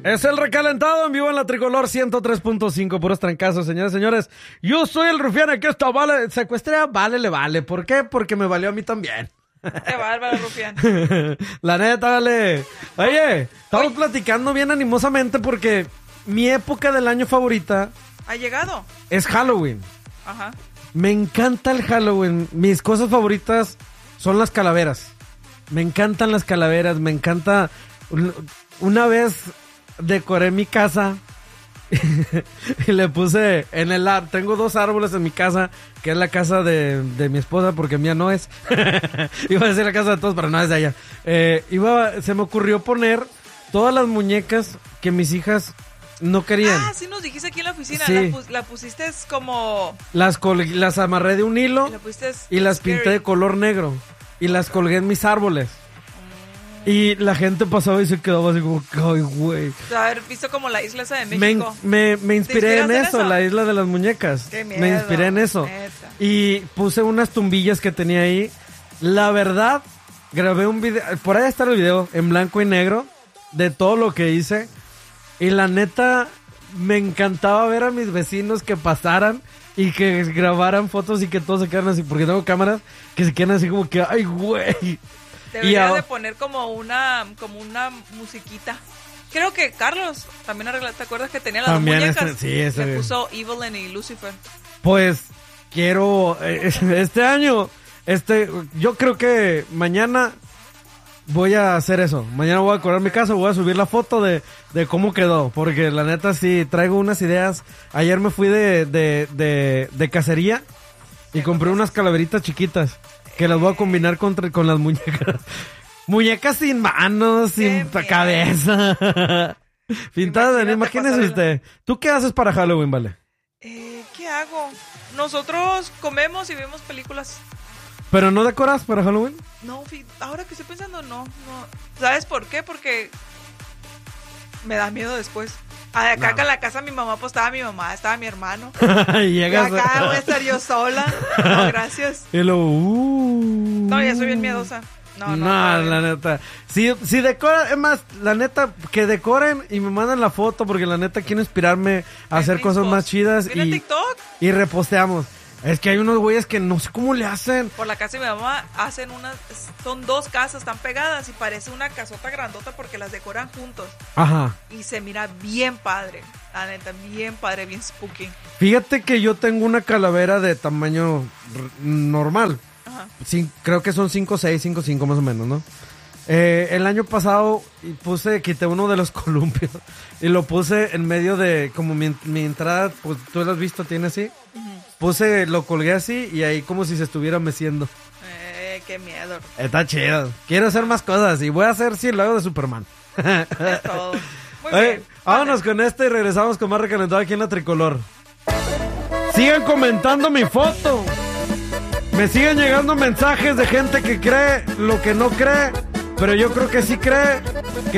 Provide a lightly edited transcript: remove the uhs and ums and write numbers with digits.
Es el recalentado en vivo en la Tricolor 103.5, puros trancazos, señores, señores. Yo soy el rufián, aquí está, vale, secuestré, vale, le vale. ¿Por qué? Porque me valió a mí también. Qué bárbaro, rufián. La neta, vale. Oye, estamos platicando bien animosamente porque mi época del año favorita... ¿Ha llegado? Es Halloween. Ajá. Me encanta el Halloween. Mis cosas favoritas son las calaveras. Me encantan las calaveras, me encanta... Una vez decoré mi casa y le puse en el tengo 2 árboles en mi casa, que es la casa de mi esposa, porque mía no es. Iba a decir la casa de todos, pero no es de ella. Se me ocurrió poner todas las muñecas que mis hijas no querían. Ah, sí nos dijiste aquí en la oficina. Sí. La pusiste como... Las amarré de un hilo y las pinté de color negro y las colgué en mis árboles. Y la gente pasaba y se quedaba así como, ay, güey. Haber visto como la isla esa de México. Me inspiré en eso, la isla de las muñecas. Qué miedo, me inspiré en eso. Neta. Y puse unas tumbillas que tenía ahí. La verdad, grabé un video, por ahí está el video, en blanco y negro, de todo lo que hice. Y la neta, me encantaba ver a mis vecinos que pasaran y que grabaran fotos y que todos se quedaran así, porque tengo cámaras que se quedan así como que, ay, güey. Debería de poner como una musiquita. Creo que Carlos también arregló. ¿Te acuerdas que tenía las también dos muñecas? ese. Le puso Evelyn y Lucifer. Pues quiero este año, yo creo que mañana voy a hacer eso. Mañana voy a decorar mi casa, voy a subir la foto de cómo quedó, porque la neta sí traigo unas ideas. Ayer me fui de cacería y compré unas calaveritas chiquitas. Que las voy a combinar con las muñecas. Muñecas sin manos, sin cabeza. Pintadas, imagínese usted. ¿Tú qué haces para Halloween, vale? ¿Qué hago? Nosotros comemos y vemos películas. ¿Pero no decoras para Halloween? No, ahora que estoy pensando, no. ¿Sabes por qué? Porque me da miedo después. Acá en la casa de mi mamá, pues estaba mi mamá, estaba mi hermano. Y acá voy a estar yo sola. No, gracias. No, ya soy bien miedosa. No, la neta. Si decoran, es más, la neta, que decoren y me mandan la foto, porque la neta quiero inspirarme a hacer cosas más chidas. ¿Viene TikTok? Y reposteamos. Es que hay unos güeyes que no sé cómo le hacen. Por la casa de mi mamá hacen son 2 casas tan pegadas y parece una casota grandota porque las decoran juntos. Ajá. Y se mira bien padre, la neta, bien padre, bien spooky. Fíjate que yo tengo una calavera de tamaño normal. Ajá. Sí, creo que son 5'6", 5'5" más o menos, ¿no? El año pasado quité uno de los columpios y lo puse en medio de, como mi entrada, pues tú lo has visto, tiene así. Lo colgué así y ahí como si se estuviera meciendo. Qué miedo. Está chido. Quiero hacer más cosas y voy a hacer, sí, lo hago de Superman. Es todo. Muy bien. Vámonos con y regresamos con más recalentado aquí en la Tricolor. Sigan comentando mi foto. Me siguen llegando mensajes de gente que cree lo que no cree, pero yo creo que sí cree